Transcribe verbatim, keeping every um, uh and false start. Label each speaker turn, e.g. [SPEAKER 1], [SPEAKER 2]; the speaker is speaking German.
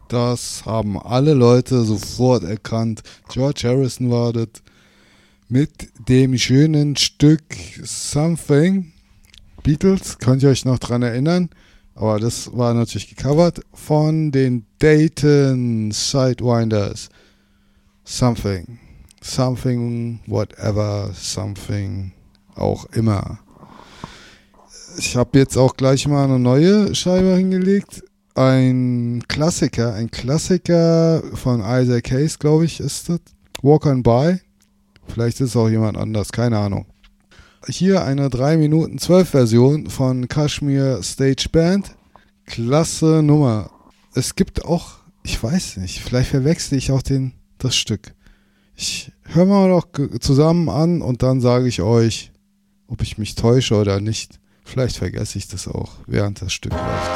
[SPEAKER 1] Das haben alle Leute sofort erkannt. George Harrison war das mit dem schönen Stück Something. Beatles, könnt ihr euch noch dran erinnern? Aber das war natürlich gecovert von den Dayton Sidewinders. Something. Something, whatever, something, auch immer. Ich habe jetzt auch gleich mal eine neue Scheibe hingelegt. Ein Klassiker, ein Klassiker von Isaac Hayes, glaube ich, ist das. Walk on By. Vielleicht ist es auch jemand anders, keine Ahnung. Hier eine drei Minuten zwölf Version von Kashmir Stage Band. Klasse Nummer. Es gibt auch, ich weiß nicht, vielleicht verwechsel ich auch den, das Stück. Ich höre mal noch zusammen an und dann sage ich euch, ob ich mich täusche oder nicht. Vielleicht vergesse ich das auch, während das Stück läuft.